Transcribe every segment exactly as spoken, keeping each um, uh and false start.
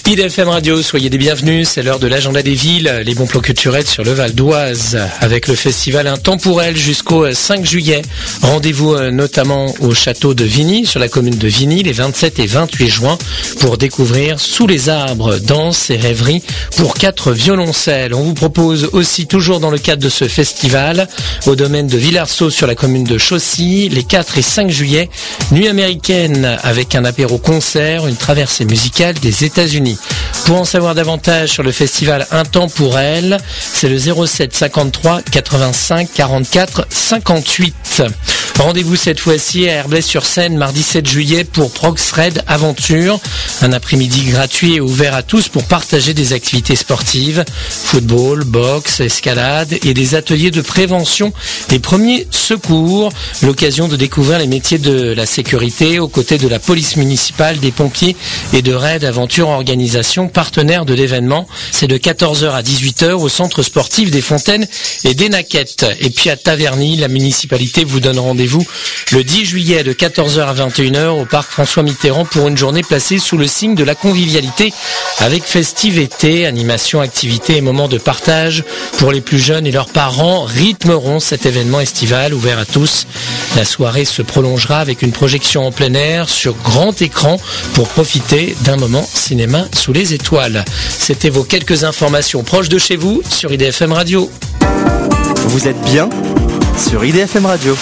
I D F M Radio, soyez les bienvenus, c'est l'heure de l'agenda des villes, les bons plans culturels sur le Val d'Oise, avec le festival Intemporel jusqu'au cinq juillet. Rendez-vous notamment au château de Vigny, sur la commune de Vigny, les vingt-sept et vingt-huit juin, pour découvrir Sous les arbres, danse et rêverie pour quatre violoncelles. On vous propose aussi, toujours dans le cadre de ce festival, au domaine de Villarceau sur la commune de Chaussy, les quatre et cinq juillet, nuit américaine avec un apéro-concert, une traversée musicale des États-Unis. Pour en savoir davantage sur le festival Intemporel, c'est le zéro sept cinquante-trois quatre-vingt-cinq quarante-quatre cinquante-huit. Rendez-vous cette fois-ci à Herblay-sur-Seine, mardi sept juillet pour Proxred Aventure. Un après-midi gratuit et ouvert à tous pour partager des activités sportives, football, boxe, escalade et des ateliers de prévention des premiers secours. L'occasion de découvrir les métiers de la sécurité aux côtés de la police municipale, des pompiers et de Raid Aventure Organisation, partenaire de l'événement. C'est de quatorze heures à dix-huit heures au centre sportif des Fontaines et des Naquettes. Et puis à Taverny, la municipalité vous donne rendez-vous le dix juillet de quatorze heures à vingt et une heures au parc François Mitterrand pour une journée placée sous le signe de la convivialité avec festivités, animations, activités et moments de partage pour les plus jeunes et leurs parents rythmeront cet événement estival ouvert à tous. La soirée se prolongera avec une projection en plein air sur grand écran pour profiter d'un moment cinéma sous les étoiles. C'était vos quelques informations proches de chez vous sur I D F M Radio. Vous êtes bien sur I D F M Radio.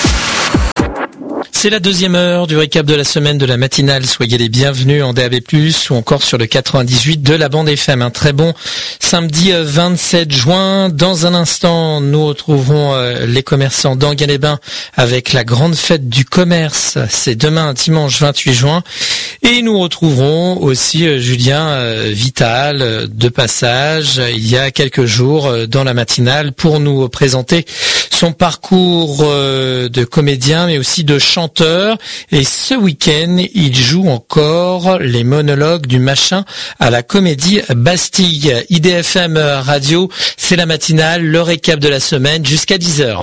C'est la deuxième heure du récap de la semaine de la matinale. Soyez les bienvenus en D A B plus, ou encore sur le quatre-vingt-dix-huit de la bande F M. Un très bon samedi vingt-sept juin. Dans un instant, nous retrouverons les commerçants d'Enghien-les-Bains avec la grande fête du commerce. C'est demain, dimanche vingt-huit juin. Et nous retrouverons aussi Julien Vital de passage il y a quelques jours dans la matinale pour nous présenter son parcours de comédien mais aussi de chanteur. Et ce week-end, il joue encore les monologues du machin à la Comédie Bastille. I D F M Radio, c'est la matinale, le récap de la semaine jusqu'à dix heures.